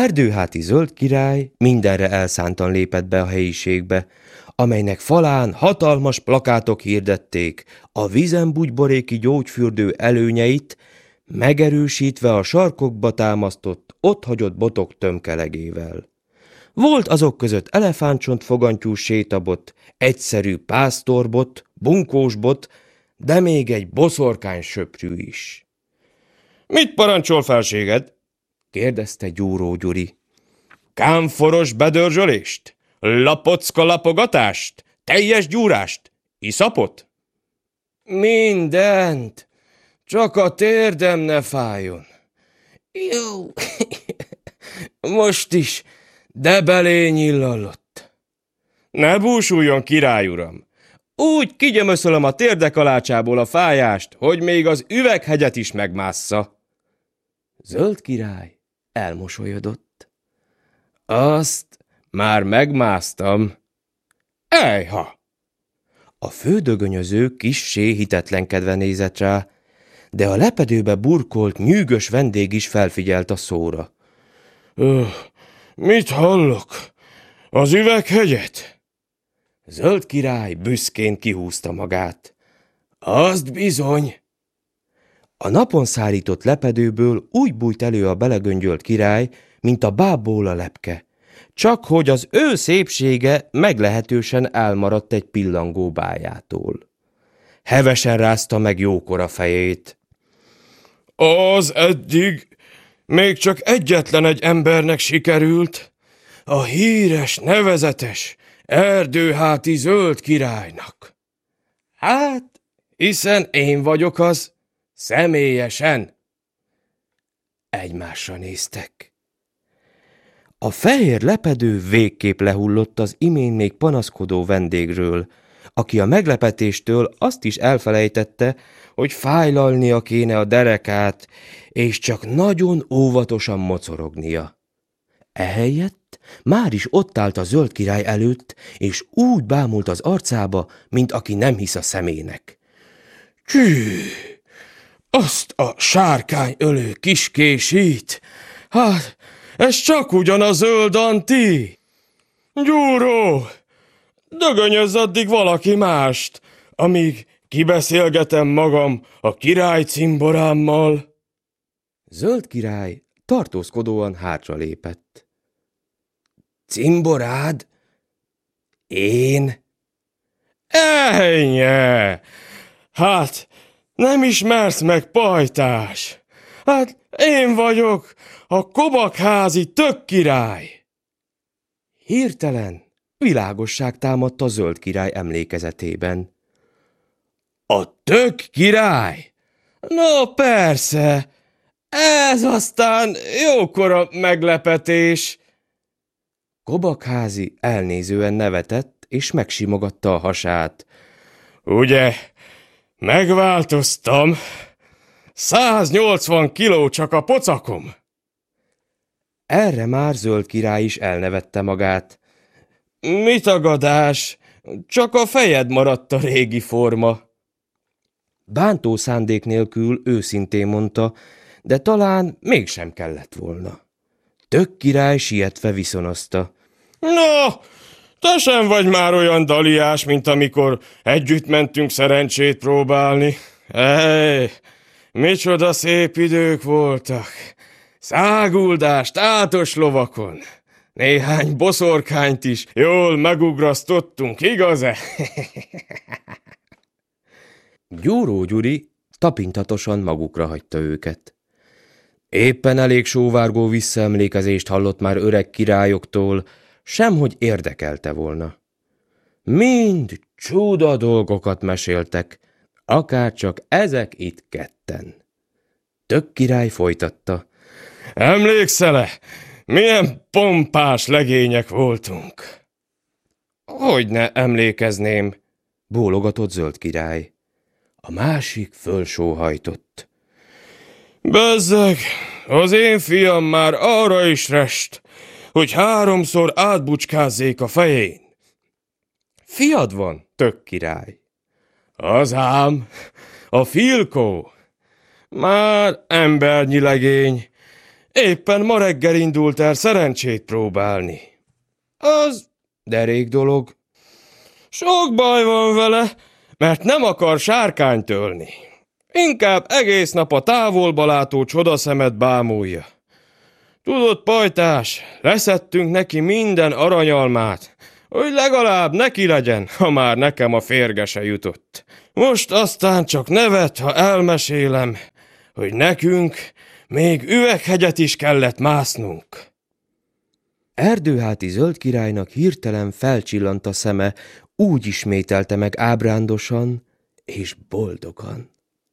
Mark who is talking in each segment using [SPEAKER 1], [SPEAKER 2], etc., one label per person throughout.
[SPEAKER 1] erdőháti zöld király mindenre elszántan lépett be a helyiségbe, amelynek falán hatalmas plakátok hirdették a vízenbugyboréki gyógyfürdő előnyeit, megerősítve a sarkokba támasztott, otthagyott botok tömkelegével. Volt azok között elefántcsontfogantyús sétabot, egyszerű pásztorbot, bunkósbot, de még egy boszorkány söprű is. – Mit parancsol, felséged? – kérdezte Gyúró Gyuri. – Kámforos bedörzsölést? Lapocka lapogatást? Teljes gyúrást? Iszapot? – Mindent! Csak a térdem ne fájjon. Jó, most is, de belény illallott. Ne búsuljon, király uram! Úgy kigyömöszölöm a térdekalácsából a fájást, hogy még az üveghegyet is megmássza. Zöld király elmosolyodott. Azt már megmásztam. Ejha! A fődögönyöző kissé hitetlenkedve nézett rá, de a lepedőbe burkolt, nyűgös vendég is felfigyelt a szóra. Mit hallok? Az üveghegyet? Zöld király büszkén kihúzta magát. Azt bizony! A napon szárított lepedőből úgy bújt elő a belegöngyölt király, mint a bábból a lepke, csak hogy az ő szépsége meglehetősen elmaradt egy pillangó bájától. Hevesen rázta meg jókora fejét. Az eddig még csak egyetlen egy embernek sikerült, a híres, nevezetes erdőháti zöld királynak. Hát, hiszen én vagyok az, személyesen. Egymásra néztek. A fehér lepedő végképp lehullott az imént még panaszkodó vendégről, aki a meglepetéstől azt is elfelejtette, hogy fájlalnia kéne a derekát, és csak nagyon óvatosan mocorognia. Ehelyett már is ott állt a zöld király előtt, és úgy bámult az arcába, mint aki nem hisz a szemének. Csű! Azt a sárkányölő kiskésít! Hát, ez csak ugyan a zöld anti! Gyúró! Dögönyözz addig valaki mást, amíg kibeszélgetem magam a király cimborámmal. Zöld király tartózkodóan hátralépett. Cimborád? Én? Ejnye! Hát, nem ismersz meg, pajtás! Hát, én vagyok a Kobakházi tök király! Hirtelen világosság támadt a zöld király emlékezetében. A tök király? No persze, ez aztán jókora meglepetés. Kobakházi elnézően nevetett, és megsimogatta a hasát. Ugye, megváltoztam. 180 kiló csak a pocakom. Erre már zöld király is elnevette magát. Mi tagadás? Csak a fejed maradt a régi forma. Bántó szándék nélkül őszintén mondta, de talán mégsem kellett volna. Tök király sietve viszonozta. No, te sem vagy már olyan daliás, mint amikor együtt mentünk szerencsét próbálni. Micsoda szép idők voltak. Száguldást tátos lovakon. Néhány boszorkányt is jól megugrasztottunk, igaz-e? Gyúró Gyuri tapintatosan magukra hagyta őket. Éppen elég sóvárgó visszaemlékezést hallott már öreg királyoktól, semhogy érdekelte volna. Mind csuda dolgokat meséltek, akárcsak ezek itt ketten. Tök király folytatta. Emlékszel-e, milyen pompás legények voltunk? Hogyne emlékezném, bólogatott zöld király. A másik fölsóhajtott. Bezzeg, az én fiam már arra is rest, hogy 3-szor átbucskázzék a fején. Fiad van, tök király. Az ám, a Filkó. Már embernyi legény, Éppen ma reggel indult el szerencsét próbálni. Az derék dolog. Sok baj van vele, mert nem akar sárkányt ölni. Inkább egész nap a távolba látó csodaszemet bámulja. Tudod, pajtás, leszettünk neki minden aranyalmát, hogy legalább neki legyen, ha már nekem a férge se jutott. Most aztán csak nevet, ha elmesélem, hogy nekünk még üveghegyet is kellett másznunk. Erdőháti zöld királynak hirtelen felcsillant a szeme, úgy ismételte meg ábrándosan és boldogan.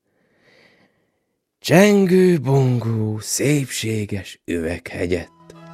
[SPEAKER 1] Csengő-bongó, szépséges üveghegyet.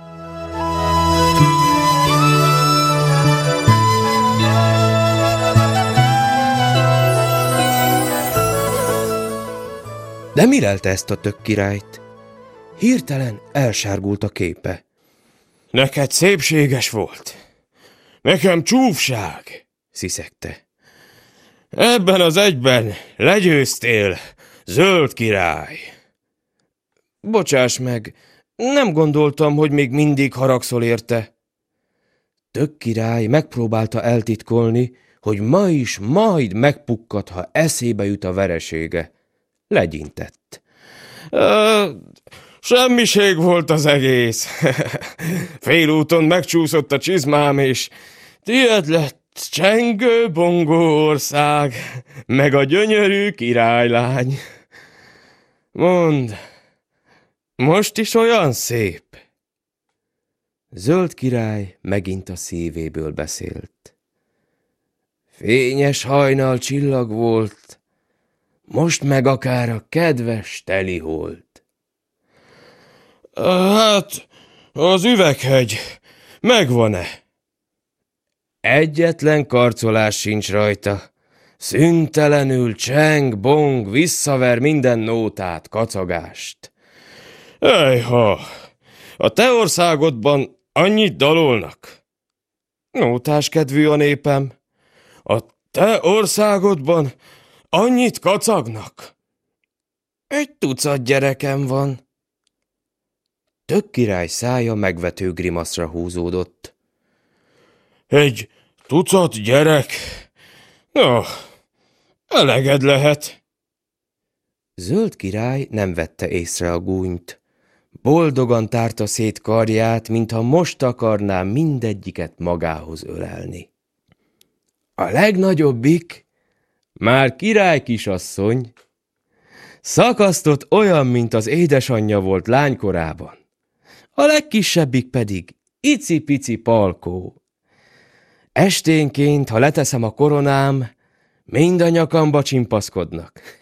[SPEAKER 1] De mi lelte ezt a tök királyt? Hirtelen elsárgult a képe. Neked szépséges volt, nekem csúfság, sziszegte. Ebben az egyben legyőztél, zöld király. Bocsáss meg, nem gondoltam, hogy még mindig haragszol érte. Tök király megpróbálta eltitkolni, hogy ma is majd megpukkad, ha eszébe jut a veresége. Legyintett. Semmiség volt az egész. Félúton megcsúszott a csizmám, és tied lett csengő-bongó ország, meg a gyönyörű királylány. Mondd, most is olyan szép? Zöld király megint a szívéből beszélt. Fényes hajnal csillag volt, most meg akár a kedves telihold. Hát, az üveghegy megvan-e? Egyetlen karcolás sincs rajta. Szüntelenül cseng, bong, visszaver minden nótát, kacagást. Ejha, a te országodban annyit dalolnak? Nótás kedvű a népem. A te országodban annyit kacagnak? Egy tucat gyerekem van. Tök király szája megvető grimaszra húzódott. Egy tucat gyerek? No, eleged lehet. Zöld király nem vette észre a gúnyt. Boldogan tárta szét karját, mintha most akarná mindegyiket magához ölelni. A legnagyobbik, már király kisasszony, szakasztott olyan, mint az édesanyja volt lánykorában. A legkisebbik pedig icipici Palkó. Esténként, ha leteszem a koronám, mind a nyakamba csimpaszkodnak.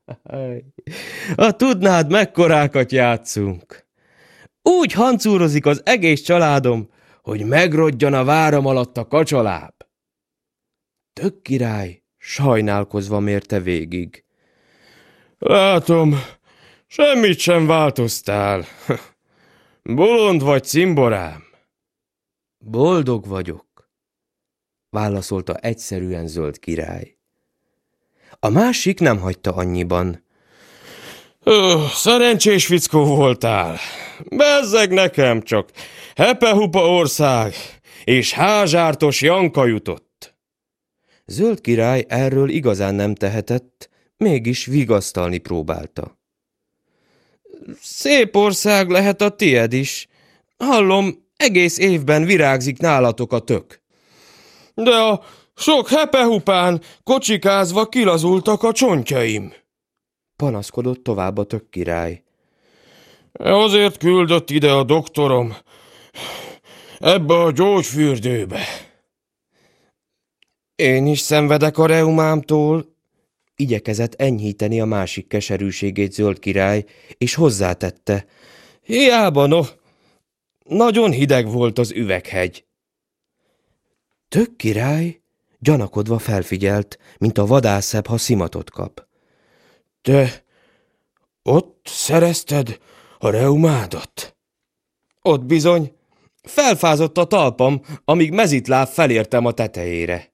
[SPEAKER 1] Ha tudnád, mekkorákat játszunk. Úgy hancúrozik az egész családom, hogy megrodjan a váram alatt a kacsaláb. Tök király sajnálkozva mérte végig. Látom, semmit sem változtál. Bolond vagy, cimborám? Boldog vagyok, válaszolta egyszerűen zöld király. A másik nem hagyta annyiban. Szerencsés fickó voltál. Bezzeg nekem csak Hepehupa ország és házsártos Janka jutott. Zöld király erről igazán nem tehetett, mégis vigasztalni próbálta. Szép ország lehet a tied is. Hallom, egész évben virágzik nálatok a tök. De a sok hepehupán kocsikázva kilazultak a csontjaim, panaszkodott tovább a tök király. Azért küldött ide a doktorom, ebbe a gyógyfürdőbe. Én is szenvedek a reumámtól, igyekezett enyhíteni a másik keserűségét zöld király, és hozzátette. Hiába, no, nagyon hideg volt az üveghegy. Tök király gyanakodva felfigyelt, mint a vadászebb, ha szimatot kap. Te ott szerezted a reumádat? Ott bizony. Felfázott a talpam, amíg mezitláb felértem a tetejére.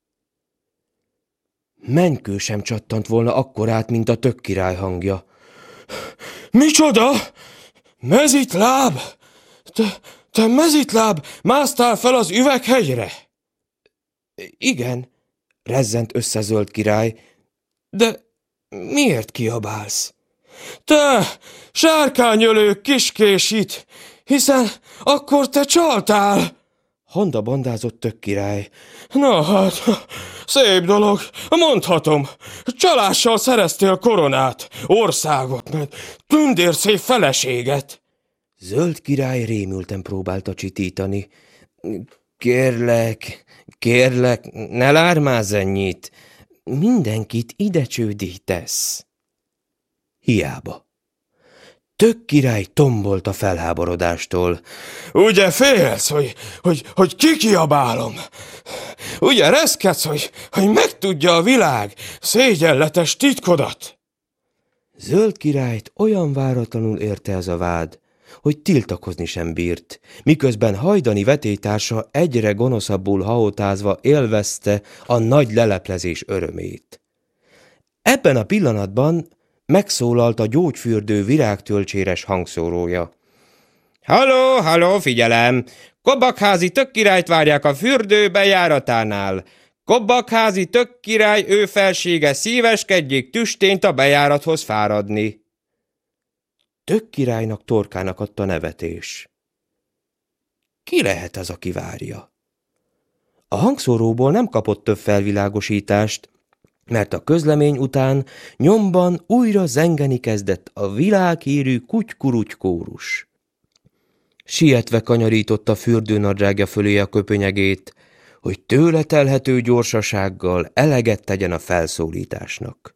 [SPEAKER 1] Menykő sem csattant volna akkorát, mint a tök király hangja. Micsoda? Mezitláb! Te mezitláb, másztál fel az üveghegyre? Igen, rezzent össze Zöld király. De miért kiabálsz? Te, sárkányölő kiskésit, hiszen akkor te csaltál! Honda-bandázott Tök király. Na hát, szép dolog, mondhatom. Csalással szereztél koronát, országot, meg tündérszép feleséget. Zöld király rémülten próbálta csitítani. Kérlek, ne lármázz ennyit. Mindenkit ide csődítesz. Hiába. Tök király tombolt a felháborodástól. Ugye félsz, hogy kikiabálom? Ugye reszkedsz, hogy megtudja a világ szégyenletes titkodat? Zöld királyt olyan váratlanul érte ez a vád, hogy tiltakozni sem bírt, miközben hajdani vetélytársa egyre gonoszabbul hahotázva élvezte a nagy leleplezés örömét. Ebben a pillanatban megszólalt a gyógyfürdő virágtölcséres hangszórója. Halló, figyelem! Kobbakházi Tök királyt várják a fürdő bejáratánál. Kobbakházi Tök király ő felsége szíveskedjék tüstént a bejárathoz fáradni. Tök királynak torkának adta nevetés. Ki lehet az, aki várja? A hangszóróból nem kapott több felvilágosítást, mert a közlemény után nyomban újra zengeni kezdett a világhírű kutykuruty kórus. Sietve kanyarította fürdőnadrágja fölé a köpönyegét, hogy tőle telhető gyorsasággal eleget tegyen a felszólításnak.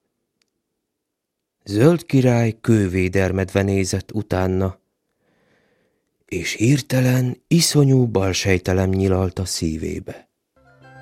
[SPEAKER 1] Zöld király kővédermedve nézett utána, és hirtelen iszonyú balsejtelem nyilalt a szívébe.